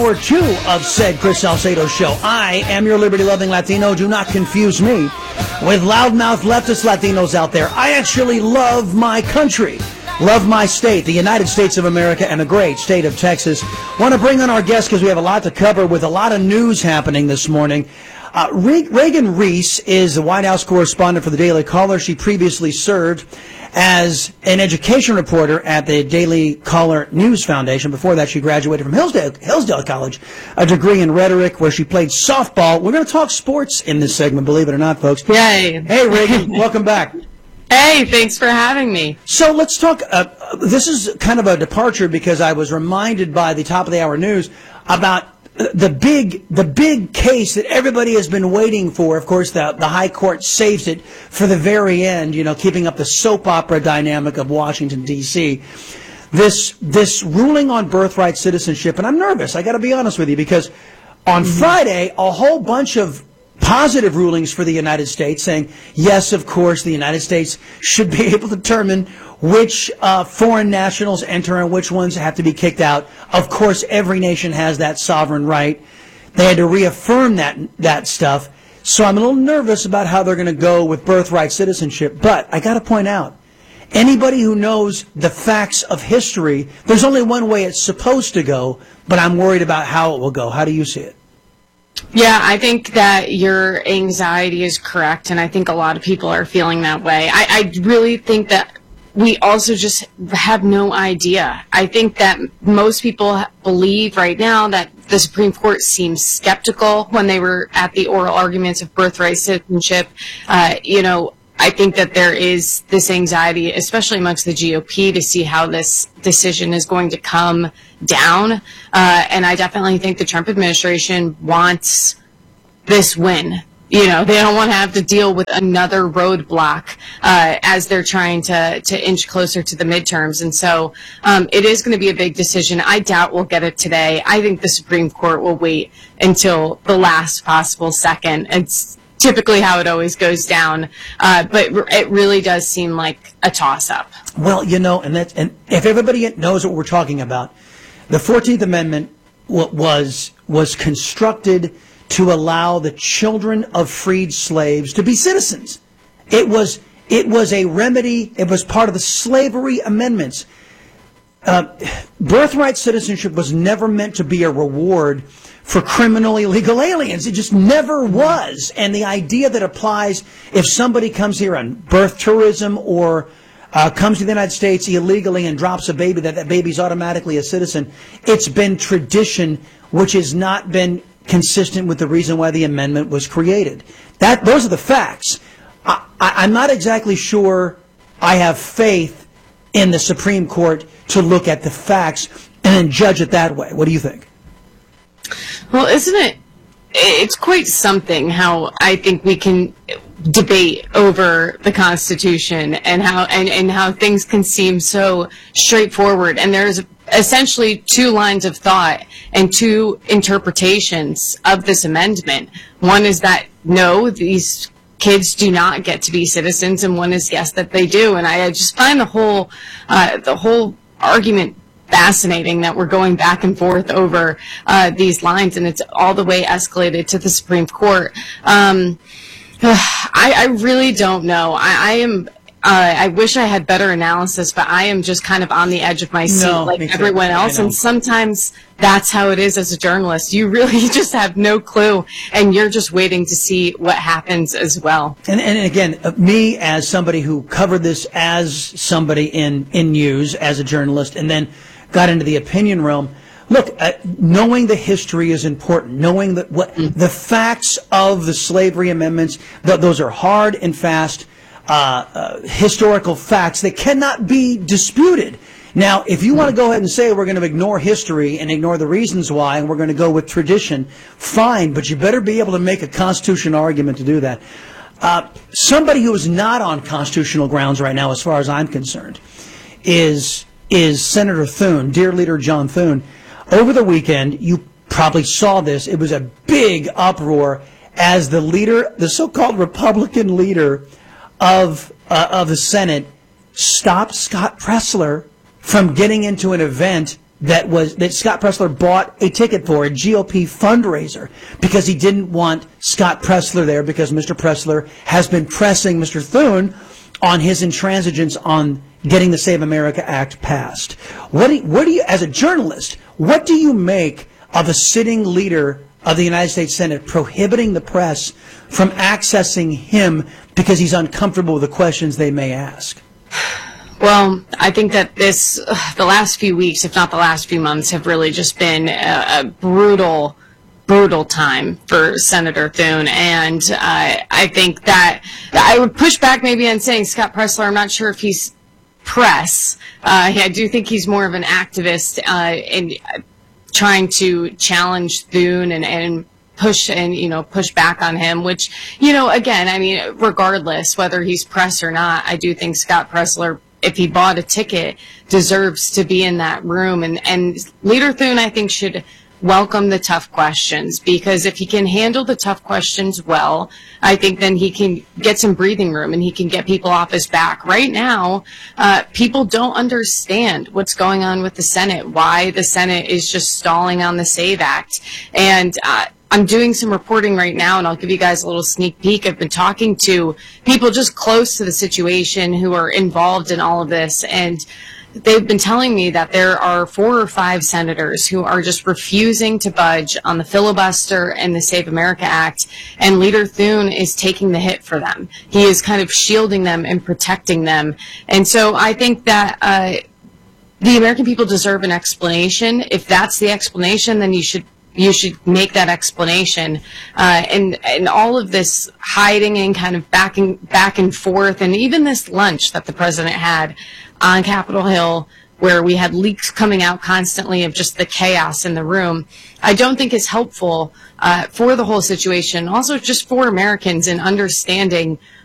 hour 2 of said Chris Salcedo show. I am your liberty-loving Latino. Do not confuse me with loudmouth leftist Latinos out there. I actually love my country, love my state, the United States of America, and the great state of Texas. Want to bring on our guest because we have a lot to cover with a lot of news happening this morning. Reagan Reese is the White House correspondent for the Daily Caller. She previously served as an education reporter at the Daily Caller News Foundation. Before that, she graduated from Hillsdale College, a degree in rhetoric, where she played softball. We're going to talk sports in this segment, believe it or not, folks. Yay. Hey, Reagan, welcome back. Hey, thanks for having me. So let's talk. This is kind of a departure because I was reminded by the top of the hour news about the big case that everybody has been waiting for. Of course, the high court saves it for the very end, keeping up the soap opera dynamic of Washington, D.C. This ruling on birthright citizenship, and I'm nervous, I got to be honest with you, because on Friday, a whole bunch of positive rulings for the United States saying, yes, of course, the United States should be able to determine which foreign nationals enter and which ones have to be kicked out. Of course, every nation has that sovereign right. They had to reaffirm that stuff. So I'm a little nervous about how they're going to go with birthright citizenship. But I got to point out, anybody who knows the facts of history, there's only one way it's supposed to go, but I'm worried about how it will go. How do you see it? Yeah, I think that your anxiety is correct, and I think a lot of people are feeling that way. I really think that we also just have no idea. I think that most people believe right now that the Supreme Court seems skeptical when they were at the oral arguments of birthright citizenship. I think that there is this anxiety, especially amongst the GOP, to see how this decision is going to come down. And I definitely think the Trump administration wants this win. They don't want to have to deal with another roadblock as they're trying to inch closer to the midterms. And so it is going to be a big decision. I doubt we'll get it today. I think the Supreme Court will wait until the last possible second. It's typically how it always goes down. But it really does seem like a toss-up. Well, and if everybody knows what we're talking about, the 14th Amendment was constructed to allow the children of freed slaves to be citizens. It was a remedy. It was part of the slavery amendments. Birthright citizenship was never meant to be a reward for criminal illegal aliens. It just never was. And the idea that applies if somebody comes here on birth tourism or comes to the United States illegally and drops a baby, that baby's automatically a citizen. It's been tradition which has not been consistent with the reason why the amendment was created. Those are the facts. I'm not exactly sure I have faith in the Supreme Court to look at the facts and then judge it that way. What do you think? Well, it's quite something how I think we can debate over the Constitution and how things can seem so straightforward. And there's essentially two lines of thought and two interpretations of this amendment. One is that, no, these kids do not get to be citizens, and one is, yes, that they do. And I just find the whole argument fascinating that we're going back and forth over these lines, and it's all the way escalated to the Supreme Court. I really don't know. I wish I had better analysis, but I am just kind of on the edge of my seat like everyone else. And sometimes that's how it is as a journalist. You really just have no clue, and you're just waiting to see what happens as well. And again, me as somebody who covered this as somebody in news, as a journalist, and then got into the opinion realm, look, knowing the history is important. Knowing the facts of the slavery amendments, those are hard and fast historical facts that cannot be disputed. Now, if you want to go ahead and say we're going to ignore history and ignore the reasons why, and we're going to go with tradition, fine, but you better be able to make a constitutional argument to do that. Somebody who is not on constitutional grounds right now, as far as I'm concerned, is Senator Thune, dear leader John Thune. Over the weekend, you probably saw this. It was a big uproar as the leader, the so-called Republican leader of the Senate, stopped Scott Presler from getting into an event that Scott Presler bought a ticket for, a GOP fundraiser, because he didn't want Scott Presler there, because Mr. Presler has been pressing Mr. Thune on his intransigence on getting the Save America Act passed. What do you, as a journalist, what do you make of a sitting leader of the United States Senate prohibiting the press from accessing him because he's uncomfortable with the questions they may ask? Well, I think that the last few weeks, if not the last few months, have really just been a brutal time for Senator Thune. And I think that I would push back maybe on saying Scott Presler. I'm not sure if he's press. I do think he's more of an activist in trying to challenge Thune and push back on him, which, again, I mean, regardless whether he's press or not, I do think Scott Presler, if he bought a ticket, deserves to be in that room. And Leader Thune, I think, should welcome the tough questions, because if he can handle the tough questions well, I think then he can get some breathing room and he can get people off his back. Right now, people don't understand what's going on with the Senate, why the Senate is just stalling on the SAVE Act. And I'm doing some reporting right now, and I'll give you guys a little sneak peek. I've been talking to people just close to the situation who are involved in all of this, and they've been telling me that there are 4 or 5 senators who are just refusing to budge on the filibuster and the Save America Act, and Leader Thune is taking the hit for them. He is kind of shielding them and protecting them. And so I think that the American people deserve an explanation. If that's the explanation, then you should make that explanation. And all of this hiding and kind of back and forth, and even this lunch that the president had on Capitol Hill, where we had leaks coming out constantly of just the chaos in the room, I don't think is helpful for the whole situation. Also, just for Americans in understanding